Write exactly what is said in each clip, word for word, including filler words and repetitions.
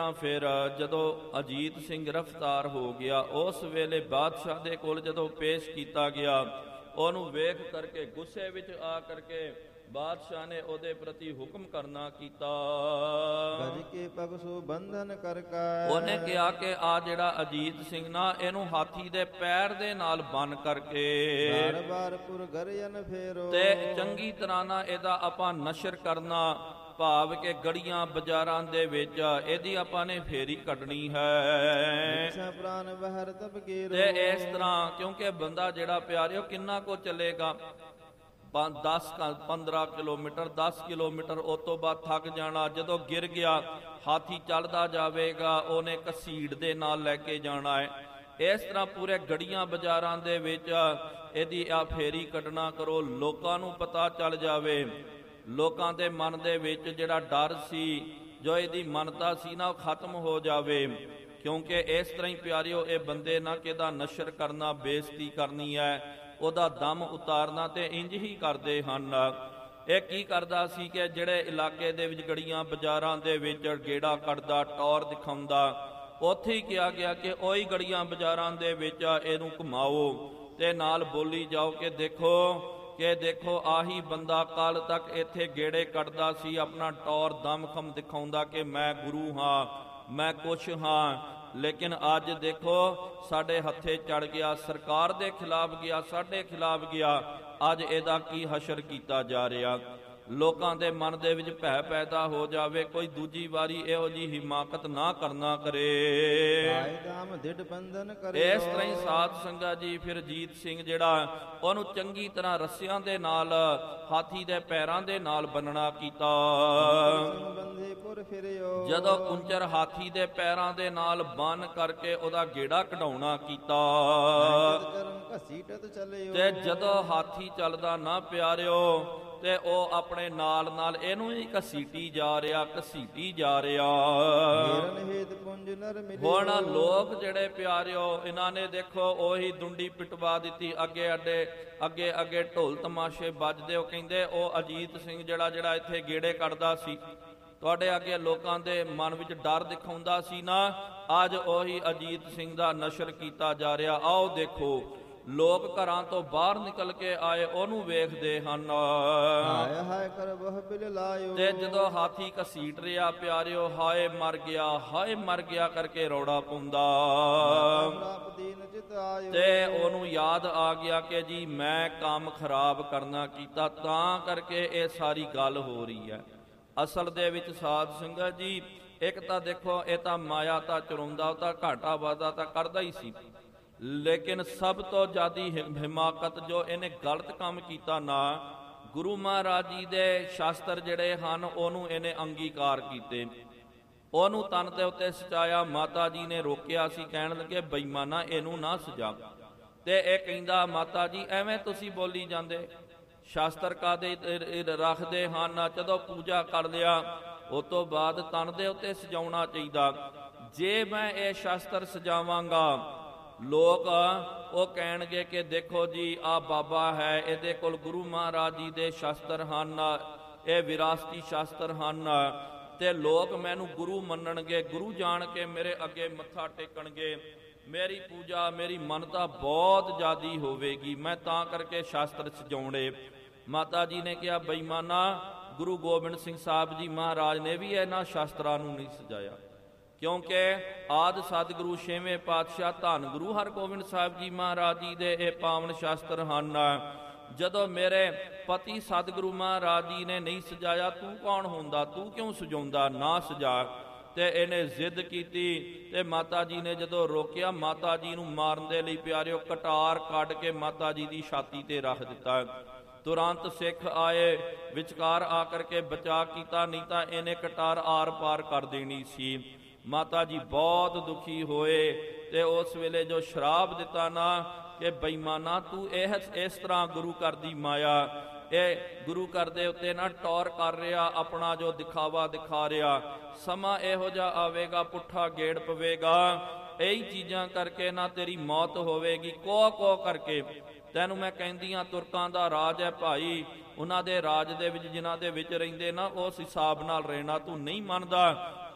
ਫਿਰ ਜਦੋਂ ਅਜੀਤ ਸਿੰਘ ਗ੍ਰਿਫਤਾਰ ਹੋ ਗਿਆ, ਉਸ ਵੇਲੇ ਬਾਦਸ਼ਾਹ ਦੇ ਕੋਲ ਜਦੋਂ ਪੇਸ਼ ਕੀਤਾ ਗਿਆ, ਉਹਨੂੰ ਵੇਖ ਕਰਕੇ ਗੁੱਸੇ ਵਿੱਚ ਆ ਕਰਕੇ ਬਾਦਸ਼ਾਹ ਨੇ ਉਹਦੇ ਪ੍ਰਤੀ ਹੁਕਮ ਕਰਨਾ ਕੀਤਾ। ਗਜ ਕੇ ਪਗਸੋ ਬੰਧਨ ਕਰ ਕੈ, ਉਹਨੇ ਕਿਹਾ ਕਿ ਆ ਜਿਹੜਾ ਅਜੀਤ ਸਿੰਘ ਨਾ, ਇਹਨੂੰ ਹਾਥੀ ਦੇ ਪੈਰ ਦੇ ਨਾਲ ਬੰਨ ਕਰਕੇ ਬਾਰ ਬਾਰ ਪੁਰ ਗਰਯਨ ਫੇਰੋ, ਤੇ ਚੰਗੀ ਤਰ੍ਹਾਂ ਨਾਲ ਇਹਦਾ ਆਪਾਂ ਨਸ਼ਰ ਕਰਨਾ, ਭਾਵ ਕਿ ਗੜੀਆਂ ਬਾਜ਼ਾਰਾਂ ਦੇ ਵਿੱਚ ਇਹਦੀ ਆਪਾਂ ਨੇ ਫੇਰੀ ਕੱਢਣੀ ਹੈ। ਪ੍ਰਾਨ ਬਹਿਰ ਤਬ ਕੀਰੋ, ਤੇ ਇਸ ਤਰ੍ਹਾਂ ਕਿਉਂਕਿ ਬੰਦਾ ਜਿਹੜਾ ਪਿਆਰਿਓ ਕਿੰਨਾ ਕੋ ਚੱਲੇਗਾ, ਦਸ ਪੰਦਰਾਂ ਕਿਲੋਮੀਟਰ ਦਸ ਕਿਲੋਮੀਟਰ, ਉਸ ਤੋਂ ਬਾਅਦ ਥੱਕ ਜਾਣਾ। ਜਦੋਂ ਗਿਰ ਗਿਆ ਹਾਥੀ ਚੱਲਦਾ ਜਾਵੇਗਾ, ਉਹਨੇ ਘਸੀੜ ਦੇ ਨਾਲ ਲੈ ਕੇ ਜਾਣਾ ਹੈ। ਇਸ ਤਰ੍ਹਾਂ ਪੂਰੇ ਗੜੀਆਂ ਬਾਜ਼ਾਰਾਂ ਦੇ ਵਿੱਚ ਇਹਦੀ ਆ ਫੇਰੀ ਕੱਢਣਾ ਕਰੋ, ਲੋਕਾਂ ਨੂੰ ਪਤਾ ਚੱਲ ਜਾਵੇ, ਲੋਕਾਂ ਦੇ ਮਨ ਦੇ ਵਿੱਚ ਜਿਹੜਾ ਡਰ ਸੀ, ਜੋ ਇਹਦੀ ਮਨਤਾ ਸੀ ਨਾ, ਉਹ ਖਤਮ ਹੋ ਜਾਵੇ। ਕਿਉਂਕਿ ਇਸ ਤਰ੍ਹਾਂ ਹੀ ਪਿਆਰਿਓ ਇਹ ਬੰਦੇ ਨਾ ਕਿਹਦਾ ਨਸ਼ਰ ਕਰਨਾ, ਬੇਇੱਜ਼ਤੀ ਕਰਨੀ ਹੈ, ਉਹਦਾ ਦਮ ਉਤਾਰਨਾ, ਤੇ ਇੰਜ ਹੀ ਕਰਦੇ ਹਨ। ਇਹ ਕੀ ਕਰਦਾ ਸੀ ਕਿ ਜਿਹੜੇ ਇਲਾਕੇ ਦੇ ਵਿੱਚ ਗੜੀਆਂ ਬਾਜ਼ਾਰਾਂ ਦੇ ਵਿੱਚ ਗੇੜਾ ਕੱਢਦਾ, ਟੌਰ ਦਿਖਾਉਂਦਾ, ਉੱਥੇ ਹੀ ਕਿਹਾ ਗਿਆ ਕਿ ਉਹੀ ਗੜੀਆਂ ਬਾਜ਼ਾਰਾਂ ਦੇ ਵਿੱਚ ਇਹਨੂੰ ਘੁਮਾਓ ਤੇ ਨਾਲ ਬੋਲੀ ਜਾਓ ਕਿ ਦੇਖੋ ਕਿ ਦੇਖੋ ਆਹੀ ਬੰਦਾ ਕੱਲ ਤੱਕ ਇੱਥੇ ਗੇੜੇ ਕੱਢਦਾ ਸੀ, ਆਪਣਾ ਟੌਰ ਦਮਖਮ ਦਿਖਾਉਂਦਾ ਕਿ ਮੈਂ ਗੁਰੂ ਹਾਂ, ਮੈਂ ਕੁਛ ਹਾਂ, ਲੇਕਿਨ ਅੱਜ ਦੇਖੋ ਸਾਡੇ ਹੱਥੇ ਚੜ ਗਿਆ, ਸਰਕਾਰ ਦੇ ਖਿਲਾਫ ਗਿਆ, ਸਾਡੇ ਖਿਲਾਫ ਗਿਆ, ਅੱਜ ਇਹਦਾ ਕੀ ਹਸ਼ਰ ਕੀਤਾ ਜਾ ਰਿਹਾ। ਲੋਕਾਂ ਦੇ ਮਨ ਦੇ ਵਿੱਚ ਭੈ ਪੈਦਾ ਹੋ ਜਾਵੇ, ਕੋਈ ਦੂਜੀ ਵਾਰੀ ਇਹੋ ਜੀ ਹਿਮਾਕਤ ਨਾ ਕਰਨਾ ਕਰੇ। ਇਸ ਤਰ੍ਹਾਂ ਹੀ ਸਾਧ ਸੰਗਤ ਜੀ ਫਿਰ ਅਜੀਤ ਸਿੰਘ ਜਿਹੜਾ, ਉਹਨੂੰ ਚੰਗੀ ਤਰ੍ਹਾਂ ਰੱਸਿਆਂ ਦੇ ਨਾਲ, ਹਾਥੀ ਦੇ ਪੈਰਾਂ ਦੇ ਨਾਲ ਬੰਨਣਾ ਕੀਤਾ। ਜਦੋਂ ਕੁੰਚਰ ਹਾਥੀ ਦੇ ਪੈਰਾਂ ਦੇ ਨਾਲ ਬੰਨ ਕਰਕੇ ਉਹਦਾ ਗੇੜਾ ਕਢਾਉਣਾ ਕੀਤਾ, ਤੇ ਜਦੋਂ ਹਾਥੀ ਚੱਲਦਾ ਨਾ ਪਿਆਰਿਓ, ਤੇ ਉਹ ਆਪਣੇ ਨਾਲ ਨਾਲ ਇਹਨੂੰ ਹੀ ਘਸੀਟੀ ਜਾ ਰਿਹਾ, ਘਸੀਟੀ ਜਾ ਰਿਹਾ। ਹੁਣ ਲੋਕ ਜਿਹੜੇ ਪਿਆਰਿਓ, ਇਹਨਾਂ ਨੇ ਦੇਖੋ ਉਹੀ ਦੁੰਡੀ ਪਿਟਵਾ ਦਿੱਤੀ, ਅੱਗੇ ਅੱਡੇ ਅੱਗੇ ਅੱਗੇ ਢੋਲ ਤਮਾਸ਼ੇ ਵੱਜਦੇ। ਉਹ ਕਹਿੰਦੇ ਉਹ ਅਜੀਤ ਸਿੰਘ ਜਿਹੜਾ ਜਿਹੜਾ ਇੱਥੇ ਗੇੜੇ ਕੱਢਦਾ ਸੀ, ਤੁਹਾਡੇ ਅੱਗੇ ਲੋਕਾਂ ਦੇ ਮਨ ਵਿੱਚ ਡਰ ਦਿਖਾਉਂਦਾ ਸੀ ਨਾ, ਅੱਜ ਉਹੀ ਅਜੀਤ ਸਿੰਘ ਦਾ ਨਸ਼ਰ ਕੀਤਾ ਜਾ ਰਿਹਾ। ਆਓ ਦੇਖੋ, ਲੋਕ ਘਰਾਂ ਤੋਂ ਬਾਹਰ ਨਿਕਲ ਕੇ ਆਏ, ਉਹਨੂੰ ਵੇਖਦੇ ਹਨ। ਤੇ ਜਦੋਂ ਹਾਥੀ ਘਸੀਟ ਰਿਹਾ ਪਿਆਰਿਓ, ਹਾਏ ਮਰ ਗਿਆ, ਹਾਏ ਮਰ ਗਿਆ ਕਰਕੇ ਰੌੜਾ ਪਾਉਂਦਾ, ਤੇ ਉਹਨੂੰ ਯਾਦ ਆ ਗਿਆ ਕਿ ਜੀ ਮੈਂ ਕੰਮ ਖਰਾਬ ਕਰਨਾ ਕੀਤਾ, ਤਾਂ ਕਰਕੇ ਇਹ ਸਾਰੀ ਗੱਲ ਹੋ ਰਹੀ ਹੈ। ਅਸਲ ਦੇ ਵਿੱਚ ਸਾਧ ਸੰਗਤ ਜੀ, ਇੱਕ ਤਾਂ ਦੇਖੋ ਇਹ ਤਾਂ ਮਾਇਆ ਤਾਂ ਚੁਰਾਉਂਦਾ, ਉਹ ਤਾਂ ਘਾਟਾ ਵਾਧਾ ਤਾਂ ਕਰਦਾ ਹੀ ਸੀ, ਲੇਕਿਨ ਸਭ ਤੋਂ ਜ਼ਿਆਦੀ ਹਿਮਾਕਤ ਜੋ ਇਹਨੇ ਗਲਤ ਕੰਮ ਕੀਤਾ ਨਾ, ਗੁਰੂ ਮਹਾਰਾਜ ਜੀ ਦੇ ਸ਼ਾਸਤਰ ਜਿਹੜੇ ਹਨ ਉਹਨੂੰ ਇਹਨੇ ਅੰਗੀਕਾਰ ਕੀਤੇ, ਉਹਨੂੰ ਤਨ ਦੇ ਉੱਤੇ ਸਜਾਇਆ। ਮਾਤਾ ਜੀ ਨੇ ਰੋਕਿਆ ਸੀ, ਕਹਿਣ ਲੱਗੇ ਬੇਈਮਾਨਾ ਇਹਨੂੰ ਨਾ ਸਜਾ, ਤੇ ਇਹ ਕਹਿੰਦਾ ਮਾਤਾ ਜੀ ਐਵੇਂ ਤੁਸੀਂ ਬੋਲੀ ਜਾਂਦੇ, ਸ਼ਾਸਤਰ ਕਾਦੇ ਰੱਖਦੇ ਹਨ, ਜਦੋਂ ਪੂਜਾ ਕਰ ਲਿਆ ਉਸ ਤੋਂ ਬਾਅਦ ਤਨ ਦੇ ਉੱਤੇ ਸਜਾਉਣਾ ਚਾਹੀਦਾ। ਜੇ ਮੈਂ ਇਹ ਸ਼ਾਸਤਰ ਸਜਾਵਾਂਗਾ, ਲੋਕ ਉਹ ਕਹਿਣਗੇ ਕਿ ਦੇਖੋ ਜੀ ਆ ਬਾਬਾ ਹੈ, ਇਹਦੇ ਕੋਲ ਗੁਰੂ ਮਹਾਰਾਜ ਜੀ ਦੇ ਸ਼ਾਸਤਰ ਹਨ, ਇਹ ਵਿਰਾਸਤੀ ਸ਼ਾਸਤਰ ਹਨ, ਤੇ ਲੋਕ ਮੈਨੂੰ ਗੁਰੂ ਮੰਨਣਗੇ, ਗੁਰੂ ਜਾਣ ਕੇ ਮੇਰੇ ਅੱਗੇ ਮੱਥਾ ਟੇਕਣਗੇ, ਮੇਰੀ ਪੂਜਾ ਮੇਰੀ ਮੰਨਤਾ ਬਹੁਤ ਜ਼ਿਆਦੀ ਹੋਵੇਗੀ, ਮੈਂ ਤਾਂ ਕਰਕੇ ਸ਼ਾਸਤਰ ਸਜਾਉਣੇ। ਮਾਤਾ ਜੀ ਨੇ ਕਿਹਾ ਬੇਈਮਾਨਾ, ਗੁਰੂ ਗੋਬਿੰਦ ਸਿੰਘ ਸਾਹਿਬ ਜੀ ਮਹਾਰਾਜ ਨੇ ਵੀ ਇਹਨਾਂ ਸ਼ਾਸਤਰਾਂ ਨੂੰ ਨਹੀਂ ਸਜਾਇਆ, ਕਿਉਂਕਿ ਆਦ ਸਤਿਗੁਰੂ ਛੇਵੇਂ ਪਾਤਸ਼ਾਹ ਧੰਨ ਗੁਰੂ ਹਰਗੋਬਿੰਦ ਸਾਹਿਬ ਜੀ ਮਹਾਰਾਜ ਜੀ ਦੇ ਇਹ ਪਾਵਨ ਸ਼ਾਸਤਰ ਹਨ। ਜਦੋਂ ਮੇਰੇ ਪਤੀ ਸਤਿਗੁਰੂ ਮਹਾਰਾਜ ਜੀ ਨੇ ਨਹੀਂ ਸਜਾਇਆ, ਤੂੰ ਕੌਣ ਹੁੰਦਾ, ਤੂੰ ਕਿਉਂ ਸਜਾਉਂਦਾ, ਨਾ ਸਜਾ। ਤੇ ਇਹਨੇ ਜ਼ਿੱਦ ਕੀਤੀ, ਤੇ ਮਾਤਾ ਜੀ ਨੇ ਜਦੋਂ ਰੋਕਿਆ, ਮਾਤਾ ਜੀ ਨੂੰ ਮਾਰਨ ਦੇ ਲਈ ਪਿਆਰਿਓ ਕਟਾਰ ਕੱਢ ਕੇ ਮਾਤਾ ਜੀ ਦੀ ਛਾਤੀ ਤੇ ਰੱਖ ਦਿੱਤਾ। ਤੁਰੰਤ ਸਿੱਖ ਆਏ, ਵਿਚਕਾਰ ਆ ਕਰਕੇ ਬਚਾ ਕੀਤਾ, ਨਹੀਂ ਤਾਂ ਇਹਨੇ ਕਟਾਰ ਆਰ ਪਾਰ ਕਰ ਦੇਣੀ ਸੀ। ਮਾਤਾ ਜੀ ਬਹੁਤ ਦੁਖੀ ਹੋਏ, ਤੇ ਉਸ ਵੇਲੇ ਜੋ ਸ਼ਰਾਪ ਦਿੱਤਾ ਨਾ ਕਿ ਬੇਈਮਾਨਾ ਤੂੰ ਇਹ ਇਸ ਤਰ੍ਹਾਂ ਗੁਰੂ ਘਰ ਦੀ ਮਾਇਆ, ਇਹ ਗੁਰੂ ਘਰ ਦੇ ਉੱਤੇ ਨਾ ਟੌਰ ਕਰ ਰਿਹਾ, ਆਪਣਾ ਜੋ ਦਿਖਾਵਾ ਦਿਖਾ ਰਿਹਾ, ਸਮਾਂ ਇਹੋ ਜਿਹਾ ਆਵੇਗਾ ਪੁੱਠਾ ਗੇੜ ਪਵੇਗਾ, ਇਹੀ ਚੀਜ਼ਾਂ ਕਰਕੇ ਨਾ ਤੇਰੀ ਮੌਤ ਹੋਵੇਗੀ। ਕੋ ਕੋ ਕਰਕੇ ਤੈਨੂੰ ਮੈਂ ਕਹਿੰਦੀ ਹਾਂ, ਤੁਰਕਾਂ ਦਾ ਰਾਜ ਹੈ ਭਾਈ, ਉਹਨਾਂ ਦੇ ਰਾਜ ਦੇ ਵਿੱਚ ਜਿਨ੍ਹਾਂ ਦੇ ਵਿੱਚ ਰਹਿੰਦੇ ਨਾ, ਉਸ ਹਿਸਾਬ ਨਾਲ ਰਹਿਣਾ। ਤੂੰ ਨਹੀਂ ਮੰਨਦਾ,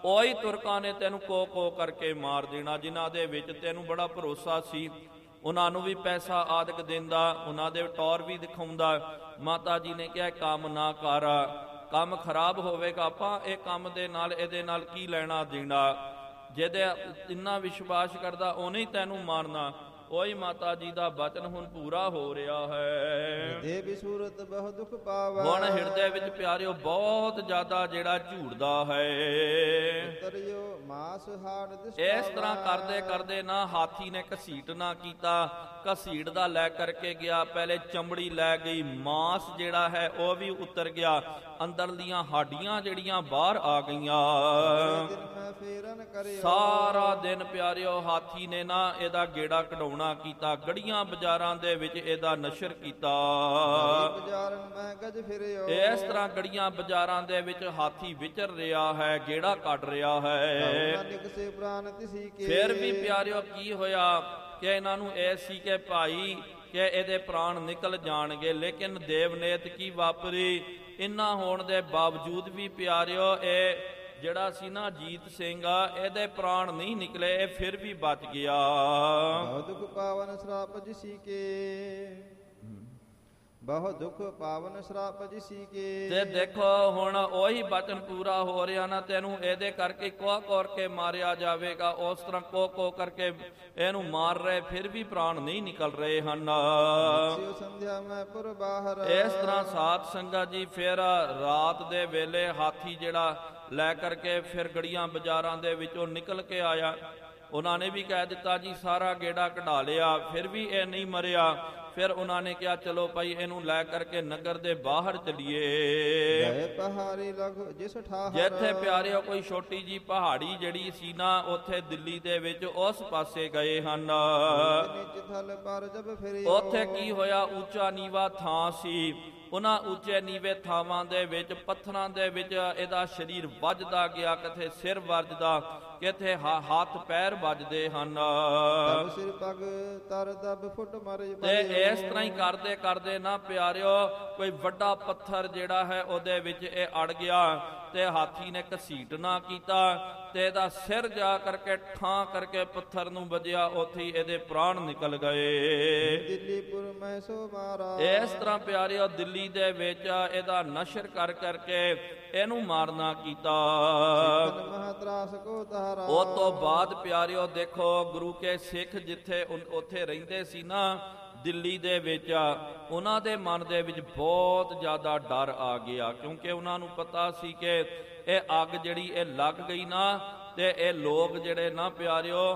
ਉਹੀ ਤੁਰਕਾਂ ਨੇ ਤੈਨੂੰ ਕੋ ਕੋ ਕਰਕੇ ਮਾਰ ਦੇਣਾ, ਜਿਨ੍ਹਾਂ ਦੇ ਵਿੱਚ ਤੈਨੂੰ ਬੜਾ ਭਰੋਸਾ ਸੀ। ਉਹਨਾਂ ਨੂੰ ਵੀ ਪੈਸਾ ਆਦਿਕ ਦਿੰਦਾ, ਉਹਨਾਂ ਦੇ ਟੌਰ ਵੀ ਦਿਖਾਉਂਦਾ। ਮਾਤਾ ਜੀ ਨੇ ਕਿਹਾ ਕੰਮ ਨਾ ਕਰ, ਕੰਮ ਖਰਾਬ ਹੋਵੇਗਾ, ਆਪਾਂ ਇਹ ਕੰਮ ਦੇ ਨਾਲ ਇਹਦੇ ਨਾਲ ਕੀ ਲੈਣਾ ਦੇਣਾ, ਜਿਹਦੇ ਇੰਨਾ ਵਿਸ਼ਵਾਸ ਕਰਦਾ ਉਹਨੇ ਹੀ ਤੈਨੂੰ ਮਾਰਨਾ। ਉਹੀ ਮਾਤਾ ਜੀ ਦਾ ਬਚਨ ਹੁਣ ਪੂਰਾ ਹੋ ਰਿਹਾ ਹੈ। ਹਿਰਦੇ ਵੀ ਸੂਰਤ ਬਹੁ ਦੁਖ ਪਾਵਾ, ਹੁਣ ਹਿਰਦੇ ਵਿੱਚ ਪਿਆਰਿਓ ਬਹੁਤ ਜ਼ਿਆਦਾ ਜਿਹੜਾ ਝੂੜਦਾ ਹੈ। ਉਤਰਿਓ ਮਾਸ ਹਾੜ ਦਿਸ ਇਸ ਤਰ੍ਹਾਂ ਕਰਦੇ ਕਰਦੇ ਨਾ ਹਾਥੀ ਨੇ ਘਸੀਟ ਨਾ ਕੀਤਾ, ਘਸੀਟ ਦਾ ਲੈ ਕਰਕੇ ਗਿਆ, ਪਹਿਲੇ ਚਮੜੀ ਲੈ ਗਈ, ਮਾਸ ਜਿਹੜਾ ਹੈ ਉਹ ਵੀ ਉਤਰ ਗਿਆ, ਅੰਦਰਲੀਆਂ ਹਾਡੀਆਂ ਜਿਹੜੀਆਂ ਬਾਹਰ ਆ ਗਈਆਂ। ਸਾਰਾ ਦਿਨ ਪਿਆਰਿਓ ਹਾਥੀ ਨੇ ਨਾ ਇਹਦਾ ਗੇੜਾ ਕਢਾਉਣਾ ਕੀਤਾ, ਗੜੀਆਂ ਬਾਜ਼ਾਰਾਂ ਦੇ ਵਿੱਚ ਇਹਦਾ ਨਸ਼ਰ ਕੀਤਾ। ਇਸ ਤਰ੍ਹਾਂ ਗੜੀਆਂ ਬਾਜ਼ਾਰਾਂ ਦੇ ਵਿੱਚ ਹਾਥੀ ਵਿਚਰ ਰਿਹਾ ਹੈ, ਗੇੜਾ ਕੱਢ ਰਿਹਾ ਹੈ। ਫਿਰ ਵੀ ਪਿਆਰਿਓ ਕੀ ਹੋਇਆ ਕਿ ਇਹਨਾਂ ਨੂੰ ਇਹ ਸੀ ਕਿ ਭਾਈ ਕਿ ਇਹਦੇ ਪ੍ਰਾਣ ਨਿਕਲ ਜਾਣਗੇ, ਲੇਕਿਨ ਦੇਵਨੇਤ ਕੀ ਵਾਪਰੀ, ਇੰਨਾ ਹੋਣ ਦੇ ਬਾਵਜੂਦ ਵੀ ਪਿਆਰਿਓ ਇਹ ਜਿਹੜਾ ਸੀ ਨਾ ਜੀਤ ਸਿੰਘ ਆ, ਇਹਦੇ ਪ੍ਰਾਣ ਨਹੀਂ ਨਿਕਲੇ, ਇਹ ਫਿਰ ਵੀ ਬਚ ਗਿਆ। ਬਹੁਤ ਦੁਖ ਪਾਵਨ ਸ਼ਰਾਪ ਜਿਸੀ ਕੇ, ਬਹੁਤ ਦੁਖ ਪਾਵਨ ਸ਼ਰਾਪ ਜਿਸੀ ਕੇ। ਤੇ ਦੇਖੋ ਹੁਣ ਉਹੀ ਬਚਨ ਪੂਰਾ ਹੋ ਰਿਹਾ ਨਾ, ਤੈਨੂੰ ਇਹਦੇ ਕਰਕੇ ਕੋਹ ਕੋਰ ਕੇ ਮਾਰਿਆ ਜਾਵੇਗਾ, ਉਸ ਤਰ੍ਹਾਂ ਕੋ ਕੋ ਕਰਕੇ ਇਹਨੂੰ ਮਾਰ ਰਹੇ, ਫਿਰ ਵੀ ਪ੍ਰਾਣ ਨਹੀਂ ਨਿਕਲ ਰਹੇ ਹਨ। ਸੰਧਿਆ ਮੈਂ ਪੁਰ ਬਾਹਰ, ਇਸ ਤਰ੍ਹਾਂ ਸਾਧ ਸੰਗਤ ਜੀ ਫਿਰ ਰਾਤ ਦੇ ਵੇਲੇ ਹਾਥੀ ਜਿਹੜਾ ਲੈ ਕਰਕੇ ਫਿਰ ਗੜੀਆਂ ਬਾਜ਼ਾਰਾਂ ਦੇ ਵਿੱਚੋਂ ਨਿਕਲ ਕੇ ਆਇਆ। ਉਹਨਾਂ ਨੇ ਵੀ ਕਹਿ ਦਿੱਤਾ ਜੀ ਸਾਰਾ ਗੇੜਾ ਕਢਾ ਲਿਆ, ਫਿਰ ਵੀ ਇਹ ਨਹੀਂ ਮਰਿਆ। ਫਿਰ ਉਹਨਾਂ ਨੇ ਕਿਹਾ ਚਲੋ ਭਾਈ ਇਹਨੂੰ ਲੈ ਕਰਕੇ ਨਗਰ ਦੇ ਬਾਹਰ ਚਲੀਏ। ਪਹਾੜੀ ਲਗ ਜਿਸ ਠਾਹਰ, ਜਿੱਥੇ ਪਿਆਰਿਓ ਕੋਈ ਛੋਟੀ ਜੀ ਪਹਾੜੀ ਜਿਹੜੀ ਸੀ ਨਾ, ਉੱਥੇ ਦਿੱਲੀ ਦੇ ਵਿੱਚ ਉਸ ਪਾਸੇ ਗਏ ਹਨ। ਉੱਥੇ ਕੀ ਹੋਇਆ, ਉੱਚਾ ਨੀਵਾ ਥਾਂ ਸੀ। ਉਹਨਾਂ ਉੱਚੇ ਨੀਵੇਂ ਥਾਵਾਂ ਦੇ ਵਿੱਚ ਪੱਥਰਾਂ ਦੇ ਵਿੱਚ ਇਹਦਾ ਸਰੀਰ ਵੱਜਦਾ ਗਿਆ, ਕਿਥੇ ਸਿਰ ਵੱਜਦਾ, ਕਿਥੇ ਹੱਥ ਪੈਰ ਵੱਜਦੇ ਹਨ। ਸਿਰ ਪਗ ਤਰ ਦਬ ਫੁੱਟ ਮਰ, ਤੇ ਇਸ ਤਰ੍ਹਾਂ ਹੀ ਕਰਦੇ ਕਰਦੇ ਨਾ ਪਿਆਰਿਓ ਕੋਈ ਵੱਡਾ ਪੱਥਰ ਜਿਹੜਾ ਹੈ ਉਹਦੇ ਵਿੱਚ ਇਹ ਅੜ ਗਿਆ, ਤੇ ਹਾਥੀ ਨੇ ਘਸੀਟ ਨਾ ਕੀਤਾ, ਤੇ ਇਹਦਾ ਸਿਰ ਜਾ ਕਰਕੇ ਠਾਂ ਕਰਕੇ ਪੱਥਰ ਨੂੰ ਵੱਜਿਆ, ਉੱਥੇ ਇਹਦੇ ਪ੍ਰਾਣ ਨਿਕਲ ਗਏ। ਦਿੱਲੀਪੁਰ ਮੈਂ ਸੋ ਮਾਰਾ, ਇਸ ਤਰ੍ਹਾਂ ਪਿਆਰਿਓ ਦਿੱਲੀ ਦੇ ਵਿੱਚ ਇਹਦਾ ਨਸ਼ਰ ਕਰ ਕਰਕੇ ਇਹਨੂੰ ਮਾਰਨਾ ਕੀਤਾ। ਉਹ ਤੋਂ ਬਾਅਦ ਪਿਆਰਿਓ ਦੇਖੋ ਗੁਰੂ ਕੇ ਸਿੱਖ ਜਿੱਥੇ ਉੱਥੇ ਰਹਿੰਦੇ ਸੀ ਨਾ ਦਿੱਲੀ ਦੇ ਵਿੱਚ, ਉਹਨਾਂ ਦੇ ਮਨ ਦੇ ਵਿੱਚ ਬਹੁਤ ਜ਼ਿਆਦਾ ਡਰ ਆ ਗਿਆ, ਕਿਉਂਕਿ ਉਹਨਾਂ ਨੂੰ ਪਤਾ ਸੀ ਕਿ ਇਹ ਅੱਗ ਜਿਹੜੀ ਇਹ ਲੱਗ ਗਈ ਨਾ, ਤੇ ਇਹ ਲੋਕ ਜਿਹੜੇ ਨਾ ਪਿਆਰਿਓ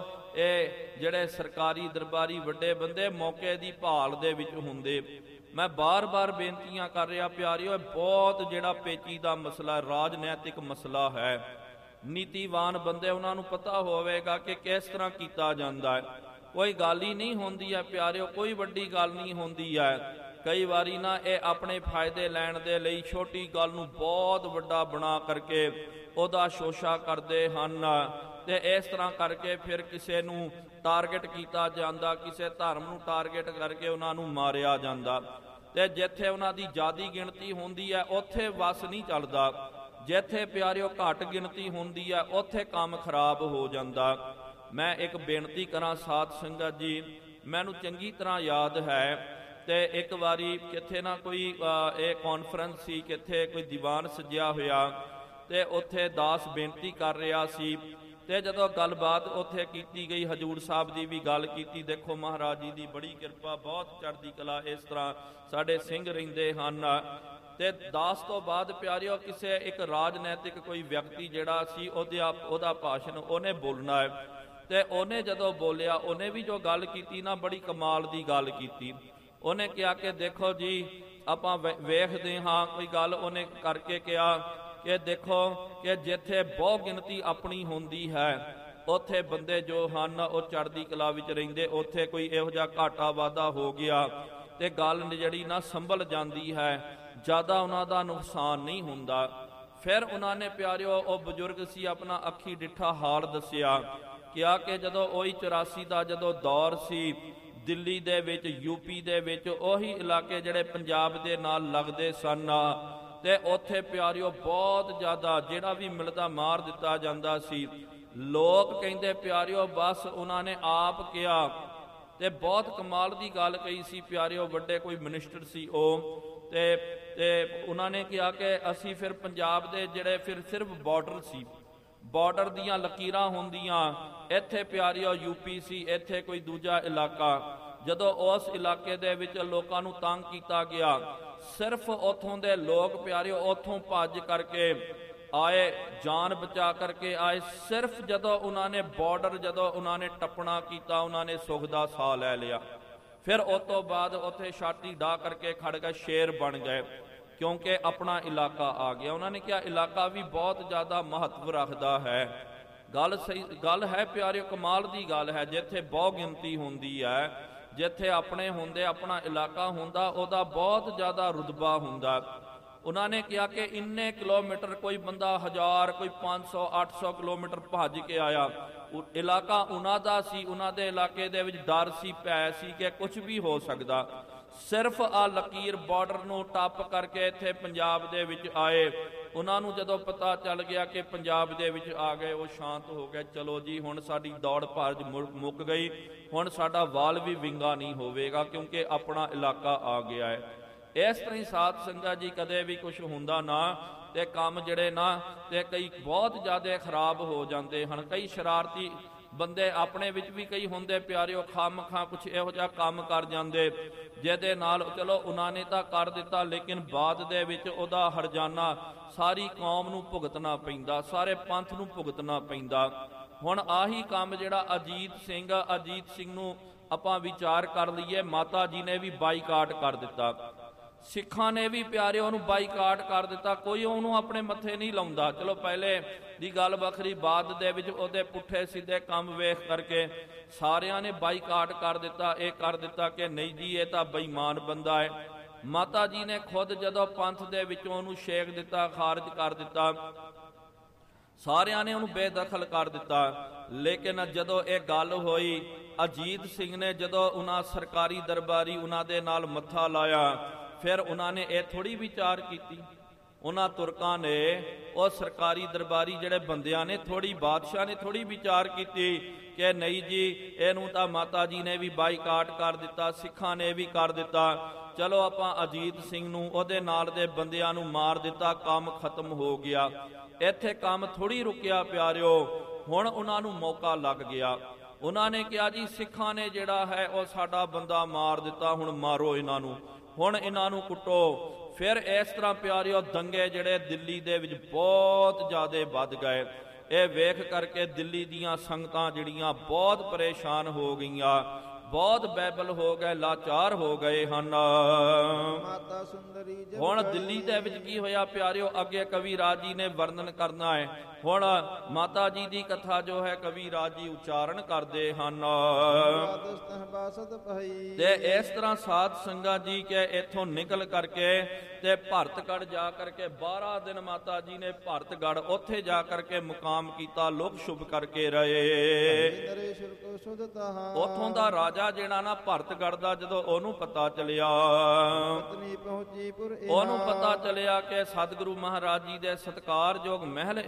ਇਹ ਜਿਹੜੇ ਸਰਕਾਰੀ ਦਰਬਾਰੀ ਵੱਡੇ ਬੰਦੇ ਮੌਕੇ ਦੀ ਭਾਲ ਦੇ ਵਿੱਚ ਹੁੰਦੇ। ਮੈਂ ਬਾਰ-ਬਾਰ ਬੇਨਤੀਆਂ ਕਰ ਰਿਹਾ ਪਿਆਰਿਓ, ਇਹ ਬਹੁਤ ਜਿਹੜਾ ਪੇਚੀਦਾ ਮਸਲਾ, ਰਾਜਨੈਤਿਕ ਮਸਲਾ ਹੈ। ਨੀਤੀਵਾਨ ਬੰਦੇ ਉਹਨਾਂ ਨੂੰ ਪਤਾ ਹੋਵੇਗਾ ਕਿ ਕਿਸ ਤਰ੍ਹਾਂ ਕੀਤਾ ਜਾਂਦਾ ਹੈ। ਕੋਈ ਗੱਲ ਹੀ ਨਹੀਂ ਹੁੰਦੀ ਹੈ ਪਿਆਰਿਓ, ਕੋਈ ਵੱਡੀ ਗੱਲ ਨਹੀਂ ਹੁੰਦੀ ਹੈ। ਕਈ ਵਾਰੀ ਨਾ ਇਹ ਆਪਣੇ ਫਾਇਦੇ ਲੈਣ ਦੇ ਲਈ ਛੋਟੀ ਗੱਲ ਨੂੰ ਬਹੁਤ ਵੱਡਾ ਬਣਾ ਕਰਕੇ ਉਹਦਾ ਸ਼ੋਸ਼ਾ ਕਰਦੇ ਹਨ, ਤੇ ਇਸ ਤਰ੍ਹਾਂ ਕਰਕੇ ਫਿਰ ਕਿਸੇ ਨੂੰ ਟਾਰਗੇਟ ਕੀਤਾ ਜਾਂਦਾ, ਕਿਸੇ ਧਰਮ ਨੂੰ ਟਾਰਗੇਟ ਕਰਕੇ ਉਹਨਾਂ ਨੂੰ ਮਾਰਿਆ ਜਾਂਦਾ। ਤੇ ਜਿੱਥੇ ਉਹਨਾਂ ਦੀ ਜ਼ਿਆਦੀ ਗਿਣਤੀ ਹੁੰਦੀ ਹੈ ਉੱਥੇ ਵਸ ਨਹੀਂ ਚੱਲਦਾ, ਜਿੱਥੇ ਪਿਆਰਿਓ ਘੱਟ ਗਿਣਤੀ ਹੁੰਦੀ ਹੈ ਉੱਥੇ ਕੰਮ ਖਰਾਬ ਹੋ ਜਾਂਦਾ। ਮੈਂ ਇੱਕ ਬੇਨਤੀ ਕਰਾਂ ਸਾਧ ਸੰਗਤ ਜੀ, ਮੈਨੂੰ ਚੰਗੀ ਤਰ੍ਹਾਂ ਯਾਦ ਹੈ ਤੇ ਇੱਕ ਵਾਰੀ ਕਿੱਥੇ ਨਾ ਕੋਈ ਇਹ ਕਾਨਫਰੰਸ ਸੀ, ਕਿੱਥੇ ਕੋਈ ਦੀਵਾਨ ਸਜਿਆ ਹੋਇਆ, ਤੇ ਉੱਥੇ ਦਾਸ ਬੇਨਤੀ ਕਰ ਰਿਹਾ ਸੀ, ਤੇ ਜਦੋਂ ਗੱਲਬਾਤ ਉੱਥੇ ਕੀਤੀ ਗਈ, ਹਜੂਰ ਸਾਹਿਬ ਦੀ ਵੀ ਗੱਲ ਕੀਤੀ। ਦੇਖੋ ਮਹਾਰਾਜ ਜੀ ਦੀ ਬੜੀ ਕਿਰਪਾ, ਬਹੁਤ ਚੜ੍ਹਦੀ ਕਲਾ, ਇਸ ਤਰ੍ਹਾਂ ਸਾਡੇ ਸਿੰਘ ਰਹਿੰਦੇ ਹਨ। ਤੇ ਦਾਸ ਤੋਂ ਬਾਅਦ ਪਿਆਰਿਓ ਕਿਸੇ ਇੱਕ ਰਾਜਨੈਤਿਕ ਕੋਈ ਵਿਅਕਤੀ ਜਿਹੜਾ ਸੀ, ਉਹਦੇ ਉਹਦਾ ਭਾਸ਼ਣ ਉਹਨੇ ਬੋਲਣਾ ਹੈ, ਤੇ ਉਹਨੇ ਜਦੋਂ ਬੋਲਿਆ, ਉਹਨੇ ਵੀ ਜੋ ਗੱਲ ਕੀਤੀ ਨਾ ਬੜੀ ਕਮਾਲ ਦੀ ਗੱਲ ਕੀਤੀ। ਉਹਨੇ ਕਿਹਾ ਕਿ ਦੇਖੋ ਜੀ ਆਪਾਂ ਵੇਖਦੇ ਹਾਂ, ਕੋਈ ਗੱਲ ਉਹਨੇ ਕਰਕੇ ਕਿਹਾ ਕਿ ਦੇਖੋ ਕਿ ਜਿੱਥੇ ਬਹੁ ਗਿਣਤੀ ਆਪਣੀ ਹੁੰਦੀ ਹੈ ਉੱਥੇ ਬੰਦੇ ਜੋ ਹਨ ਉਹ ਚੜ੍ਹਦੀ ਕਲਾ ਵਿੱਚ ਰਹਿੰਦੇ, ਉੱਥੇ ਕੋਈ ਇਹੋ ਜਿਹਾ ਘਾਟਾ ਵਾਧਾ ਹੋ ਗਿਆ ਤੇ ਗੱਲ ਜਿਹੜੀ ਨਾ ਸੰਭਲ ਜਾਂਦੀ ਹੈ, ਜ਼ਿਆਦਾ ਉਹਨਾਂ ਦਾ ਨੁਕਸਾਨ ਨਹੀਂ ਹੁੰਦਾ। ਫਿਰ ਉਹਨਾਂ ਨੇ ਪਿਆਰਿਓ ਉਹ ਬਜ਼ੁਰਗ ਸੀ ਆਪਣਾ ਅੱਖੀ ਡਿੱਠਾ ਹਾਲ ਦੱਸਿਆ, ਕਿਹਾ ਕਿ ਜਦੋਂ ਉਹੀ ਚੁਰਾਸੀ ਦਾ ਜਦੋਂ ਦੌਰ ਸੀ ਦਿੱਲੀ ਦੇ ਵਿੱਚ, ਯੂਪੀ ਦੇ ਵਿੱਚ, ਉਹੀ ਇਲਾਕੇ ਜਿਹੜੇ ਪੰਜਾਬ ਦੇ ਨਾਲ ਲੱਗਦੇ ਸਨ, ਤੇ ਉੱਥੇ ਪਿਆਰਿਓ ਬਹੁਤ ਜ਼ਿਆਦਾ ਜਿਹੜਾ ਵੀ ਮਿਲਦਾ ਮਾਰ ਦਿੱਤਾ ਜਾਂਦਾ ਸੀ। ਲੋਕ ਕਹਿੰਦੇ ਪਿਆਰਿਓ ਬਸ ਉਹਨਾਂ ਨੇ ਆਪ ਕਿਹਾ, ਤੇ ਬਹੁਤ ਕਮਾਲ ਦੀ ਗੱਲ ਕਹੀ ਸੀ ਪਿਆਰਿਓ। ਵੱਡੇ ਕੋਈ ਮਿਨਿਸਟਰ ਸੀ ਉਹ, ਤੇ ਤੇ ਉਹਨਾਂ ਨੇ ਕਿਹਾ ਕਿ ਅਸੀਂ ਫਿਰ ਪੰਜਾਬ ਦੇ ਜਿਹੜੇ ਫਿਰ ਸਿਰਫ ਬਾਰਡਰ ਸੀ, ਬਾਰਡਰ ਦੀਆਂ ਲਕੀਰਾਂ ਹੁੰਦੀਆਂ, ਇੱਥੇ ਪਿਆਰਿਓ ਯੂਪੀ ਸੀ, ਇੱਥੇ ਕੋਈ ਦੂਜਾ ਇਲਾਕਾ। ਜਦੋਂ ਉਸ ਇਲਾਕੇ ਦੇ ਵਿੱਚ ਲੋਕਾਂ ਨੂੰ ਤੰਗ ਕੀਤਾ ਗਿਆ, ਸਿਰਫ ਉੱਥੋਂ ਦੇ ਲੋਕ ਪਿਆਰਿਓ ਉੱਥੋਂ ਭੱਜ ਕਰਕੇ ਆਏ, ਜਾਨ ਬਚਾ ਕਰਕੇ ਆਏ। ਸਿਰਫ ਜਦੋਂ ਉਹਨਾਂ ਨੇ ਬਾਰਡਰ ਜਦੋਂ ਉਹਨਾਂ ਨੇ ਟੱਪਣਾ ਕੀਤਾ, ਉਹਨਾਂ ਨੇ ਸੁੱਖ ਦਾ ਸਾਹ ਲੈ ਲਿਆ। ਫਿਰ ਉਸ ਤੋਂ ਬਾਅਦ ਉੱਥੇ ਛਾਤੀ ਢਾ ਕਰਕੇ ਖੜ ਗਏ, ਸ਼ੇਰ ਬਣ ਗਏ, ਕਿਉਂਕਿ ਆਪਣਾ ਇਲਾਕਾ ਆ ਗਿਆ। ਉਹਨਾਂ ਨੇ ਕਿਹਾ ਇਲਾਕਾ ਵੀ ਬਹੁਤ ਜ਼ਿਆਦਾ ਮਹੱਤਵ ਰੱਖਦਾ ਹੈ। ਗੱਲ ਸਹੀ ਗੱਲ ਹੈ ਪਿਆਰਿਓ, ਕਮਾਲ ਦੀ ਗੱਲ ਹੈ। ਜਿੱਥੇ ਬਹੁ ਗਿਣਤੀ ਹੁੰਦੀ ਹੈ, ਜਿੱਥੇ ਆਪਣੇ ਹੁੰਦੇ ਆਪਣਾ ਇਲਾਕਾ ਹੁੰਦਾ, ਉਹਦਾ ਬਹੁਤ ਜ਼ਿਆਦਾ ਰੁਤਬਾ ਹੁੰਦਾ। ਉਹਨਾਂ ਨੇ ਕਿਹਾ ਕਿ ਇੰਨੇ ਕਿਲੋਮੀਟਰ, ਕੋਈ ਬੰਦਾ ਹਜ਼ਾਰ, ਕੋਈ ਪੰਜ ਸੌ ਅੱਠ ਸੌ ਕਿਲੋਮੀਟਰ ਭੱਜ ਕੇ ਆਇਆ, ਇਲਾਕਾ ਉਹਨਾਂ ਦਾ ਸੀ। ਉਹਨਾਂ ਦੇ ਇਲਾਕੇ ਦੇ ਵਿੱਚ ਡਰ ਸੀ, ਭੈ ਸੀ ਕਿ ਕੁਝ ਵੀ ਹੋ ਸਕਦਾ। ਸਿਰਫ ਆ ਲਕੀਰ ਬਾਰਡਰ ਨੂੰ ਟੱਪ ਕਰਕੇ ਇੱਥੇ ਪੰਜਾਬ ਦੇ ਵਿੱਚ ਆਏ। ਉਹਨਾਂ ਨੂੰ ਜਦੋਂ ਪਤਾ ਚੱਲ ਗਿਆ ਕਿ ਪੰਜਾਬ ਦੇ ਵਿੱਚ ਆ ਗਏ, ਉਹ ਸ਼ਾਂਤ ਹੋ ਗਏ। ਚਲੋ ਜੀ, ਹੁਣ ਸਾਡੀ ਦੌੜ ਭੱਜ ਮੁੱਕ ਗਈ, ਹੁਣ ਸਾਡਾ ਵਾਲ ਵੀ ਵਿੰਗਾ ਨਹੀਂ ਹੋਵੇਗਾ, ਕਿਉਂਕਿ ਆਪਣਾ ਇਲਾਕਾ ਆ ਗਿਆ ਹੈ। ਇਸ ਤਰ੍ਹਾਂ ਹੀ ਸਾਧ ਸੰਗਤ ਜੀ, ਕਦੇ ਵੀ ਕੁਝ ਹੁੰਦਾ ਨਾ ਤੇ ਕੰਮ ਜਿਹੜੇ ਨਾ ਤੇ ਕਈ ਬਹੁਤ ਜ਼ਿਆਦਾ ਖਰਾਬ ਹੋ ਜਾਂਦੇ ਹਨ। ਕਈ ਸ਼ਰਾਰਤੀ ਬੰਦੇ ਆਪਣੇ ਵਿੱਚ ਵੀ ਕਈ ਹੁੰਦੇ ਪਿਆਰਿਓ, ਖਾਮ ਖਾਂ ਕੁਛ ਇਹੋ ਜਿਹਾ ਕੰਮ ਕਰ ਜਾਂਦੇ ਜਿਹਦੇ ਨਾਲ ਚਲੋ ਉਹਨਾਂ ਨੇ ਤਾਂ ਕਰ ਦਿੱਤਾ, ਲੇਕਿਨ ਬਾਅਦ ਦੇ ਵਿੱਚ ਉਹਦਾ ਹਰਜਾਨਾ ਸਾਰੀ ਕੌਮ ਨੂੰ ਭੁਗਤਣਾ ਪੈਂਦਾ, ਸਾਰੇ ਪੰਥ ਨੂੰ ਭੁਗਤਣਾ ਪੈਂਦਾ। ਹੁਣ ਆਹੀ ਕੰਮ ਜਿਹੜਾ ਅਜੀਤ ਸਿੰਘ ਅਜੀਤ ਸਿੰਘ ਨੂੰ ਆਪਾਂ ਵਿਚਾਰ ਕਰ ਲਈਏ, ਮਾਤਾ ਜੀ ਨੇ ਵੀ ਬਾਈਕਾਟ ਕਰ ਦਿੱਤਾ, ਸਿੱਖਾਂ ਨੇ ਵੀ ਪਿਆਰਿਓ ਉਹਨੂੰ ਬਾਈਕਾਟ ਕਰ ਦਿੱਤਾ। ਕੋਈ ਉਹਨੂੰ ਆਪਣੇ ਮੱਥੇ ਨਹੀਂ ਲਾਉਂਦਾ। ਚਲੋ ਪਹਿਲੇ ਦੀ ਗੱਲ ਵੱਖਰੀ, ਬਾਅਦ ਦੇ ਵਿੱਚ ਉਹਦੇ ਪੁੱਠੇ ਸਿੱਧੇ ਕੰਮ ਵੇਖ ਕਰਕੇ ਸਾਰਿਆਂ ਨੇ ਬਾਈਕਾਟ ਕਰ ਦਿੱਤਾ। ਇਹ ਕਰ ਦਿੱਤਾ ਕਿ ਨਹੀਂ ਜੀ, ਇਹ ਤਾਂ ਬੇਈਮਾਨ ਬੰਦਾ ਹੈ। ਮਾਤਾ ਜੀ ਨੇ ਖੁਦ ਜਦੋਂ ਪੰਥ ਦੇ ਵਿੱਚੋਂ ਉਹਨੂੰ ਛੇਕ ਦਿੱਤਾ, ਖਾਰਜ ਕਰ ਦਿੱਤਾ, ਸਾਰਿਆਂ ਨੇ ਉਹਨੂੰ ਬੇਦਖਲ ਕਰ ਦਿੱਤਾ। ਲੇਕਿਨ ਜਦੋਂ ਇਹ ਗੱਲ ਹੋਈ, ਅਜੀਤ ਸਿੰਘ ਨੇ ਜਦੋਂ ਉਹਨਾਂ ਸਰਕਾਰੀ ਦਰਬਾਰੀ ਉਹਨਾਂ ਦੇ ਨਾਲ ਮੱਥਾ ਲਾਇਆ, ਫਿਰ ਉਹਨਾਂ ਨੇ ਇਹ ਥੋੜ੍ਹੀ ਵਿਚਾਰ ਕੀਤੀ, ਉਹਨਾਂ ਤੁਰਕਾਂ ਨੇ, ਉਹ ਸਰਕਾਰੀ ਦਰਬਾਰੀ ਜਿਹੜੇ ਬੰਦਿਆਂ ਨੇ, ਥੋੜ੍ਹੀ ਬਾਦਸ਼ਾਹ ਨੇ ਥੋੜ੍ਹੀ ਵਿਚਾਰ ਕੀਤੀ ਕਿ ਨਹੀਂ ਜੀ, ਇਹਨੂੰ ਤਾਂ ਮਾਤਾ ਜੀ ਨੇ ਵੀ ਬਾਈਕਾਟ ਕਰ ਦਿੱਤਾ, ਸਿੱਖਾਂ ਨੇ ਵੀ ਕਰ ਦਿੱਤਾ, ਚਲੋ ਆਪਾਂ ਅਜੀਤ ਸਿੰਘ ਨੂੰ ਉਹਦੇ ਨਾਲ ਦੇ ਬੰਦਿਆਂ ਨੂੰ ਮਾਰ ਦਿੱਤਾ, ਕੰਮ ਖਤਮ ਹੋ ਗਿਆ। ਇੱਥੇ ਕੰਮ ਥੋੜ੍ਹੀ ਰੁਕਿਆ ਪਿਆਰਿਓ, ਹੁਣ ਉਹਨਾਂ ਨੂੰ ਮੌਕਾ ਲੱਗ ਗਿਆ। ਉਹਨਾਂ ਨੇ ਕਿਹਾ ਜੀ ਸਿੱਖਾਂ ਨੇ ਜਿਹੜਾ ਹੈ ਉਹ ਸਾਡਾ ਬੰਦਾ ਮਾਰ ਦਿੱਤਾ, ਹੁਣ ਮਾਰੋ ਇਹਨਾਂ ਨੂੰ, ਹੁਣ ਇਹਨਾਂ ਨੂੰ ਕੁੱਟੋ। ਫਿਰ ਇਸ ਤਰ੍ਹਾਂ ਪਿਆਰਿਓ ਦੰਗੇ ਜਿਹੜੇ ਦਿੱਲੀ ਦੇ ਵਿੱਚ ਬਹੁਤ ਜ਼ਿਆਦਾ ਵੱਧ ਗਏ। ਇਹ ਵੇਖ ਕਰਕੇ ਦਿੱਲੀ ਦੀਆਂ ਸੰਗਤਾਂ ਜਿਹੜੀਆਂ ਬਹੁਤ ਪਰੇਸ਼ਾਨ ਹੋ ਗਈਆਂ, ਬਹੁਤ ਬੈਬਲ ਹੋ ਗਏ, ਲਾਚਾਰ ਹੋ ਗਏ ਹਨ। ਮਾਤਾ ਸੁੰਦਰੀ ਹੁਣ ਦਿੱਲੀ ਦੇ ਵਿੱਚ ਕੀ ਹੋਇਆ ਪਿਆਰਿਓ, ਅੱਗੇ ਕਵੀ ਰਾਜ ਜੀ ਨੇ ਵਰਣਨ ਕਰਨਾ ਹੈ। ਹੁਣ ਮਾਤਾ ਜੀ ਦੀ ਕਥਾ ਜੋ ਹੈ ਕਵੀ ਰਾਜ ਜੀ ਉਚਾਰਨ ਕਰਦੇ ਹਨ। ਤੇ ਇਸ ਤਰ੍ਹਾਂ ਸਾਧ ਸੰਗਤ ਜੀ ਕੇ ਇੱਥੋਂ ਨਿਕਲ ਕਰਕੇ ਤੇ ਭਰਤਗੜ੍ਹ ਜਾ ਕਰਕੇ ਬਾਰਾਂ ਦਿਨ ਮਾਤਾ ਜੀ ਨੇ ਭਰਤਗੜ੍ਹ ਉੱਥੇ ਜਾ ਕਰਕੇ ਮੁਕਾਮ ਕੀਤਾ, ਲੁਕ ਸ਼ੁਭ ਕਰਕੇ ਰਹੇ। ਉੱਥੋਂ ਦਾ ਰਾਜਾ ਜਿਹੜਾ ਨਾ ਭਰਤਗੜ੍ਹ ਦਾ, ਜਦੋਂ ਉਹਨੂੰ ਪਤਾ ਚੱਲਿਆ, ਉਹਨੂੰ ਪਤਾ ਚੱਲਿਆ ਕਿ ਸਤਿਗੁਰੂ ਮਹਾਰਾਜ ਜੀ ਦੇ ਸਤਿਕਾਰਯੋਗ ਮਹਿਲ